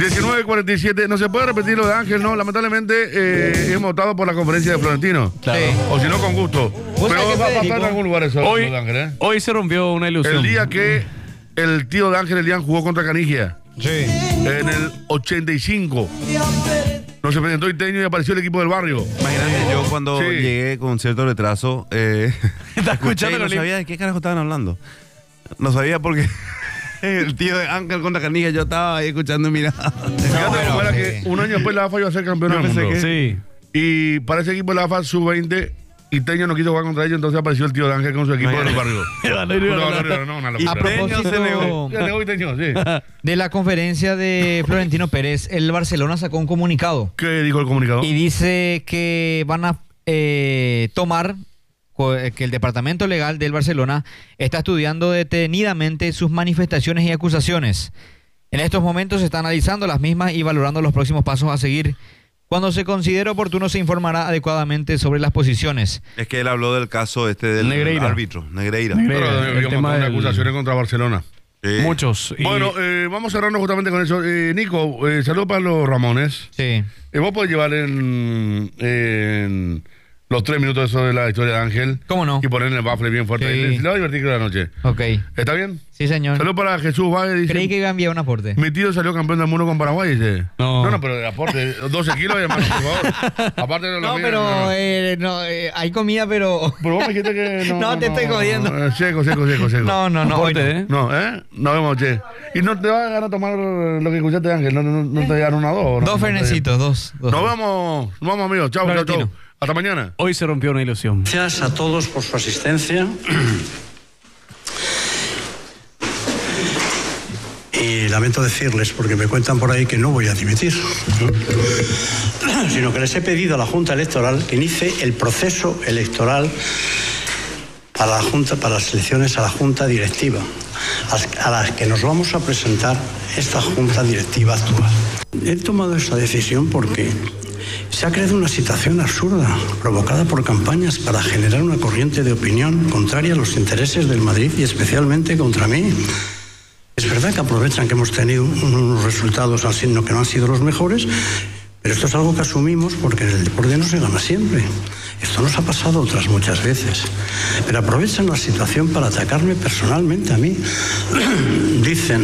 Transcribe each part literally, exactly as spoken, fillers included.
diecinueve cuarenta y siete. No se puede repetir lo de Ángel, no. Lamentablemente eh, hemos votado por la conferencia de Florentino. Claro. Sí. O si no, con gusto. Pero va a pasar en algún lugar eso. Hoy, lo de Ángel, ¿eh? hoy se rompió una ilusión. El día que el tío de Ángel Elián jugó contra Canigia. Sí. En el ochenta y cinco. No se presentó Iteño y apareció el equipo del barrio. Imagínate, yo cuando Sí. llegué con cierto retraso, eh, ¿Está escuché y escuchando? no sabía de qué carajo estaban hablando. No sabía porque el tío de Ángel contra Canija, yo estaba ahí escuchando y miraba. Fíjate bueno, cómo era sí. que un año después la A F A iba a ser campeón del Yo pensé mundo. que- Sí. Y para ese equipo de la A F A sub veinte, Iteño no quiso jugar contra ellos, entonces apareció el tío de Ángel con su equipo del barrio. No, no, no, no, una A locura. propósito se negó. Ya negó Iteño, sí. de la conferencia de Florentino Pérez, el Barcelona sacó un comunicado ¿Qué dijo el comunicador? y dice que van a eh, tomar, co- que el departamento legal del Barcelona está estudiando detenidamente sus manifestaciones y acusaciones. En estos momentos se está analizando las mismas y valorando los próximos pasos a seguir. Cuando se considere oportuno se informará adecuadamente sobre las posiciones. Es que él habló del caso este del Negreira. árbitro, Negreira. Negreira. Pero el había un tema montón de del- acusaciones contra Barcelona. Sí. Muchos. Y- Bueno, eh, vamos cerrando justamente con eso. Eh, Nico, eh, saludos para los Ramones. Sí. Eh, vos podés llevar en, en los tres minutos eso de la historia de Ángel. ¿Cómo no? Y ponerle el baffle bien fuerte. Sí. Le va a divertir la noche. Ok. ¿Está bien? Sí, señor. Saludos para Jesús Valle. Dice, Creí que iba a enviar un aporte. mi tío salió campeón del mundo con Paraguay. Dice. No. no, no, pero de aporte, doce kilos y además, por favor. Aparte de lo No, mío, pero no, no. eh, no, eh, hay comida, pero... Pero vos me dijiste que no. No, te estoy jodiendo. eh, Seco, seco, seco, seco. No, no, no. hoy no. Aporte, ¿eh? No, ¿eh? Nos vemos, che. Y no te vas a ganar a tomar lo que escuchaste de Ángel. No, no, no te llegaron una dos. Dos no, fernecitos, dos. dos. Nos vamos, nos vamos, amigos. Chao, chao, chao. Florentino. Hasta mañana. Hoy se rompió una ilusión. Gracias a todos por su asistencia. Y lamento decirles, porque me cuentan por ahí que no voy a dimitir, ¿no? Sino que les he pedido a la Junta Electoral que inicie el proceso electoral para la Junta, para las elecciones a la Junta Directiva, a las- a las que nos vamos a presentar esta Junta Directiva actual. He tomado esa decisión porque se ha creado una situación absurda, provocada por campañas para generar una corriente de opinión contraria a los intereses del Madrid y especialmente contra mí. Es verdad que aprovechan que hemos tenido unos resultados al signo que no han sido los mejores, pero esto es algo que asumimos porque en el deporte no se gana siempre. Esto nos ha pasado otras muchas veces. Pero aprovechan la situación para atacarme personalmente a mí. Dicen,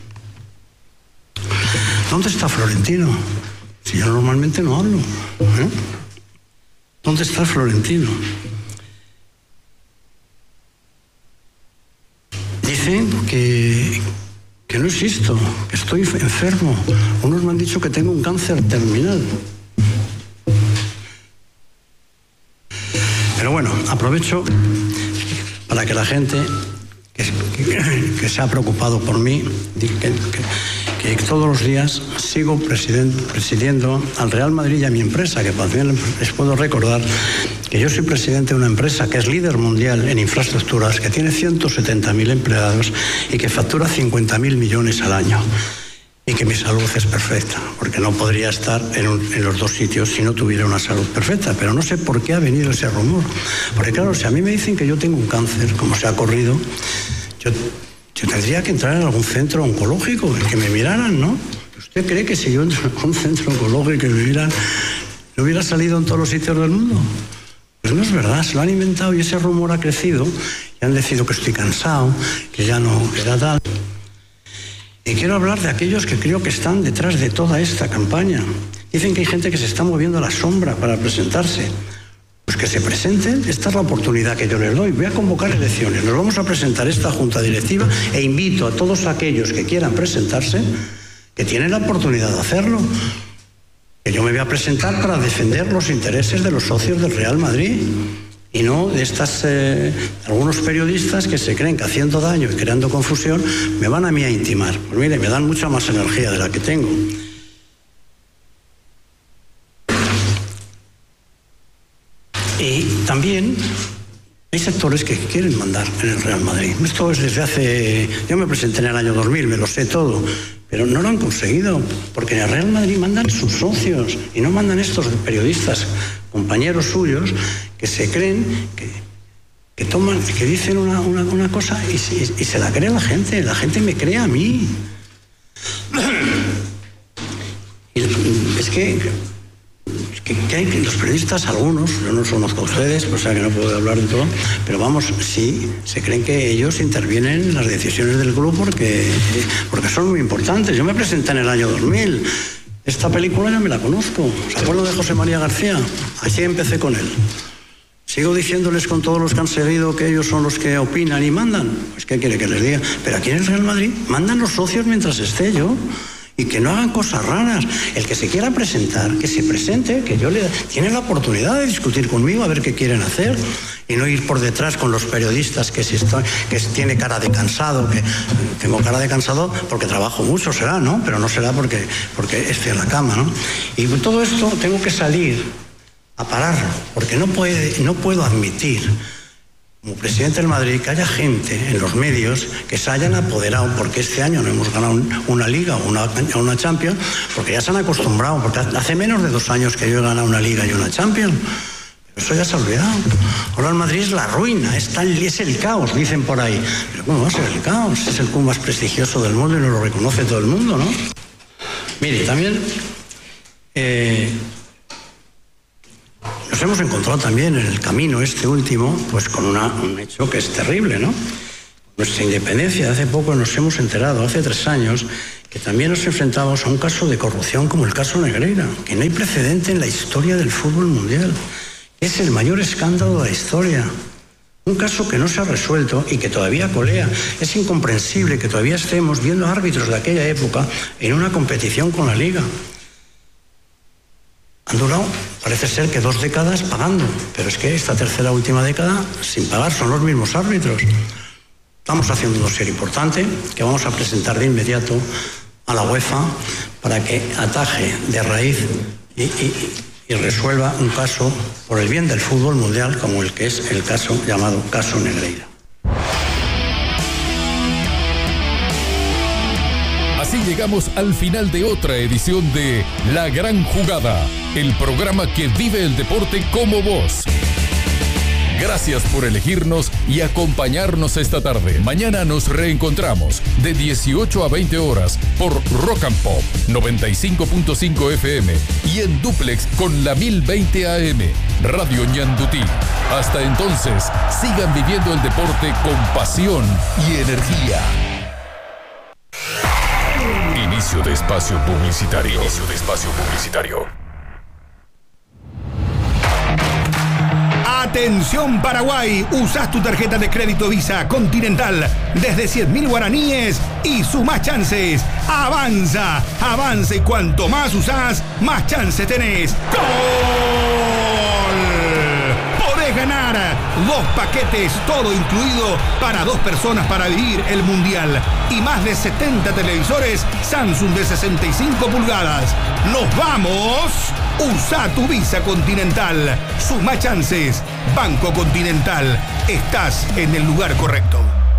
¿dónde está Florentino? Si yo normalmente no hablo. ¿eh? ¿Dónde está Florentino? Dicen que, que no existo, que estoy enfermo. Unos me han dicho que tengo un cáncer terminal. Pero bueno, aprovecho para que la gente que, que- que se ha preocupado por mí, di- que, que- que todos los días sigo presiden- presidiendo al Real Madrid y a mi empresa, que también les puedo recordar que yo soy presidente de una empresa que es líder mundial en infraestructuras, que tiene ciento setenta mil empleados y que factura cincuenta mil millones al año. Y que mi salud es perfecta, porque no podría estar en, un- en los dos sitios si no tuviera una salud perfecta. Pero no sé por qué ha venido ese rumor. Porque claro, si a mí me dicen que yo tengo un cáncer, como se ha corrido, yo, yo tendría que entrar en algún centro oncológico y que me miraran, ¿no? ¿Usted cree que si yo entro en un centro oncológico y me miran, no hubiera salido en todos los sitios del mundo? Pues no es verdad, se lo han inventado y ese rumor ha crecido y han decidido que estoy cansado, que ya no, que da tal. Y quiero hablar de aquellos que creo que están detrás de toda esta campaña. Dicen que hay gente que se está moviendo a la sombra para presentarse. Pues que se presenten, esta es la oportunidad que yo les doy. Voy a convocar elecciones, nos vamos a presentar esta junta directiva e invito a todos aquellos que quieran presentarse, que tienen la oportunidad de hacerlo. Que yo me voy a presentar para defender los intereses de los socios del Real Madrid. Y no de estas eh, algunos periodistas que se creen que haciendo daño y creando confusión me van a mí a intimar. Pues mire, me dan mucha más energía de la que tengo. Y también hay sectores que quieren mandar en el Real Madrid. Esto es desde hace... Yo me presenté en el año dos mil, me lo sé todo, pero no lo han conseguido, porque en el Real Madrid mandan sus socios y no mandan estos periodistas, compañeros suyos, que se creen que, que toman, que dicen una, una, una cosa y, y, y se la cree la gente. La gente me cree a mí. es que, que, que hay los periodistas, algunos, yo no los conozco a ustedes, o sea que no puedo hablar de todo, pero vamos, sí, se creen que ellos intervienen en las decisiones del club porque, porque son muy importantes. Yo me presenté en el año dos mil. Esta película ya me la conozco. ¿Se acuerdan de José María García? Así empecé con él. Sigo diciéndoles con todos los que han seguido que ellos son los que opinan y mandan. Pues ¿qué quiere que les diga? Pero aquí en el Real Madrid mandan los socios mientras esté yo. Y que no hagan cosas raras. El que se quiera presentar, que se presente, que yo le... Tiene la oportunidad de discutir conmigo a ver qué quieren hacer y no ir por detrás con los periodistas que si estoy, que tiene cara de cansado, que tengo cara de cansado porque trabajo mucho, será, ¿no? Pero no será porque, porque estoy en la cama, ¿no? Y todo esto tengo que salir a pararlo, porque no, puede, no puedo admitir, como presidente del Madrid, que haya gente en los medios que se hayan apoderado, porque este año no hemos ganado un, una Liga o una, una Champions, porque ya se han acostumbrado, porque hace menos de dos años que yo he ganado una Liga y una Champions. Pero eso ya se ha olvidado. Ahora el Madrid es la ruina, es, tal, es el caos, dicen por ahí. Pero ¿cómo va a ser el caos? Es el club más prestigioso del mundo y nos lo reconoce todo el mundo, ¿no? Mire, también... Eh, Nos hemos encontrado también en el camino este último, pues con una, un hecho que es terrible, ¿no? Nuestra independencia, hace poco nos hemos enterado, hace tres años, que también nos enfrentamos a un caso de corrupción como el caso Negreira, que no hay precedente en la historia del fútbol mundial. Es el mayor escándalo de la historia. Un caso que no se ha resuelto y que todavía colea. Es incomprensible que todavía estemos viendo árbitros de aquella época en una competición con la Liga. Han durado, parece ser que dos décadas pagando, pero es que esta tercera última década sin pagar son los mismos árbitros. Estamos haciendo un dossier importante que vamos a presentar de inmediato a la UEFA para que ataje de raíz y, y, y resuelva un caso por el bien del fútbol mundial como el que es el caso llamado caso Negreira. Así llegamos al final de otra edición de La Gran Jugada, el programa que vive el deporte como vos. Gracias por elegirnos y acompañarnos esta tarde. Mañana nos reencontramos de dieciocho a veinte horas por Rock and Pop noventa y cinco punto cinco F M y en dúplex con la mil veinte A M, Radio Ñandutí. Hasta entonces, sigan viviendo el deporte con pasión y energía. Inicio de espacio publicitario. Inicio de espacio publicitario. Atención Paraguay, usás tu tarjeta de crédito Visa Continental desde cien mil guaraníes y sumás chances. Avanza, avanza y cuanto más usás, más chances tenés. ¡Gol! Podés ganar dos paquetes, todo incluido para dos personas para vivir el Mundial y más de setenta televisores Samsung de sesenta y cinco pulgadas. ¡Nos vamos! Usa tu Visa Continental. Suma chances. Banco Continental. Estás en el lugar correcto.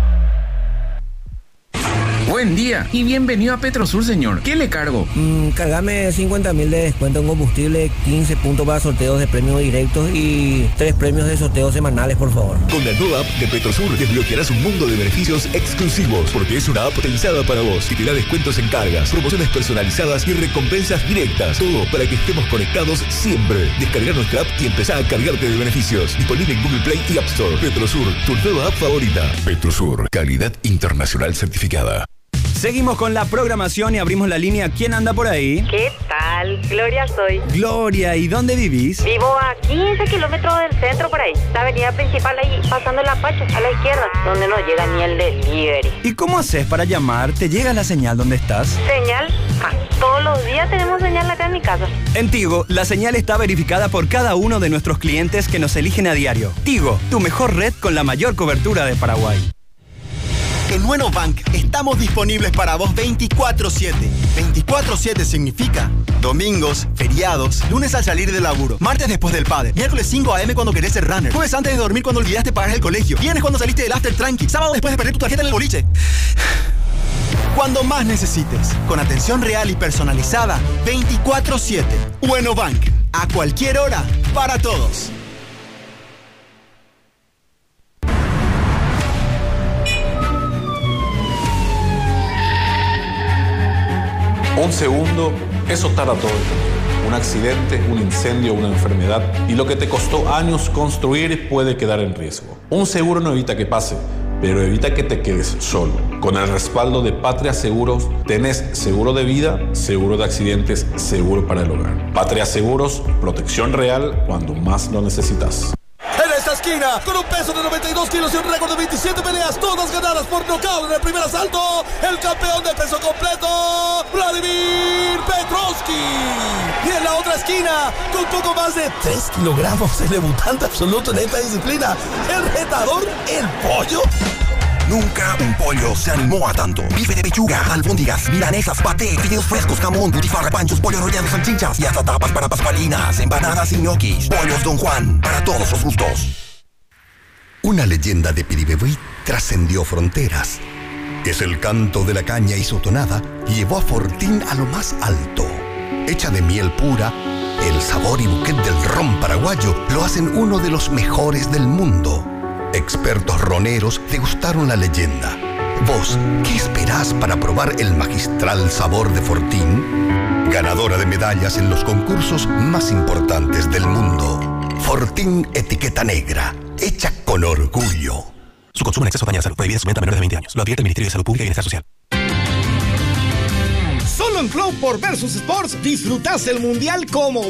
Buen día y bienvenido a Petrosur, señor. ¿Qué le cargo? Mm, cargame cincuenta mil de descuento en combustible, quince puntos para sorteos de premios directos y tres premios de sorteos semanales, por favor. Con la nueva app de Petrosur desbloquearás un mundo de beneficios exclusivos, porque es una app pensada para vos y te da descuentos en cargas, promociones personalizadas y recompensas directas. Todo para que estemos conectados siempre. Descarga nuestra app y empezá a cargarte de beneficios. Disponible en Google Play y App Store. Petrosur, tu nueva app favorita. Petrosur, calidad internacional certificada. Seguimos con la programación y abrimos la línea. ¿Quién anda por ahí? ¿Qué tal? Gloria soy. Gloria, ¿y dónde vivís? Vivo a quince kilómetros del centro por ahí. La avenida principal ahí, pasando la Pacha, a la izquierda, donde no llega ni el delivery. ¿Y cómo haces para llamar? ¿Te llega la señal donde estás? ¿Señal? Ah, todos los días tenemos señal acá en mi casa. En Tigo, la señal está verificada por cada uno de nuestros clientes que nos eligen a diario. Tigo, tu mejor red con la mayor cobertura de Paraguay. En Nuenobank estamos disponibles para vos veinticuatro siete. veinticuatro siete significa domingos, feriados, lunes al salir del laburo, martes después del padre, miércoles cinco a eme cuando querés ser runner, jueves antes de dormir cuando olvidaste pagar el colegio, viernes cuando saliste del after tranqui, sábado después de perder tu tarjeta en el boliche. Cuando más necesites, con atención real y personalizada, veinticuatro siete. Nuenobank, a cualquier hora, para todos. Un segundo es soltar a todo el mundo. un accidente, un incendio, una enfermedad, y lo que te costó años construir puede quedar en riesgo. Un seguro no evita que pase, pero evita que te quedes solo. Con el respaldo de Patria Seguros, tenés seguro de vida, seguro de accidentes, seguro para el hogar. Patria Seguros, protección real cuando más lo necesitas. En esta esquina, con un peso de noventa y dos kilos y un récord de veintisiete peleas, todas ganadas por nocaut en el primer asalto, el campeón de peso completo, Vladimir Petrovsky. Y en la otra esquina, con poco más de tres kilogramos, el debutante absoluto en esta disciplina, el retador, el pollo. Nunca un pollo se animó a tanto. Bife de pechuga, albóndigas, milanesas, paté, fideos frescos, jamón, butifarra, panchos, pollo rollado, salchichas y hasta tapas para pascualinas, empanadas y ñoquis. Pollos Don Juan, para todos los gustos. Una leyenda de Piribebuy trascendió fronteras. Es el canto de la caña y su tonada llevó a Fortín a lo más alto. Hecha de miel pura, el sabor y buquet del ron paraguayo lo hacen uno de los mejores del mundo. Expertos roneros degustaron la leyenda. ¿Vos qué esperás para probar el magistral sabor de Fortín? Ganadora de medallas en los concursos más importantes del mundo. Fortín Etiqueta Negra, hecha con orgullo. Su consumo en exceso daña la salud. Prohibida su venta a menores de veinte años. Lo advierte el Ministerio de Salud Pública y Bienestar Social. Solo en Flow por Versus Sports disfrutás el mundial como